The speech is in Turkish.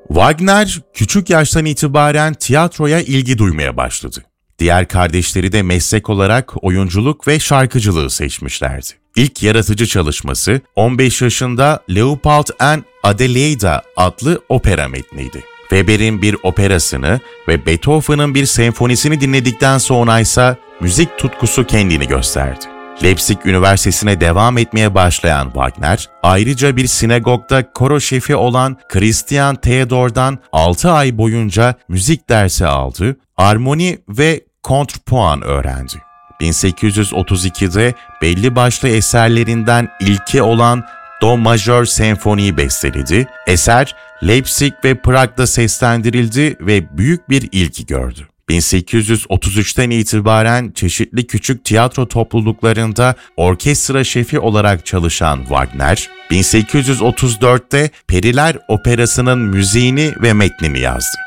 Wagner, küçük yaştan itibaren tiyatroya ilgi duymaya başladı. Diğer kardeşleri de meslek olarak oyunculuk ve şarkıcılığı seçmişlerdi. İlk yaratıcı çalışması 15 yaşında Leopold and Adelaide adlı opera metniydi. Weber'in bir operasını ve Beethoven'ın bir senfonisini dinledikten sonra ise müzik tutkusu kendini gösterdi. Leipzig Üniversitesi'ne devam etmeye başlayan Wagner, ayrıca bir sinagogda koro şefi olan Christian Theodor'dan 6 ay boyunca müzik dersi aldı, armoni ve kontrpuan öğrendi. 1832'de belli başlı eserlerinden ilki olan Do majör senfoniyi besteledi. Eser Leipzig ve Prag'da seslendirildi ve büyük bir ilgi gördü. 1833'ten itibaren çeşitli küçük tiyatro topluluklarında orkestra şefi olarak çalışan Wagner, 1834'te Periler Operası'nın müziğini ve metnini yazdı.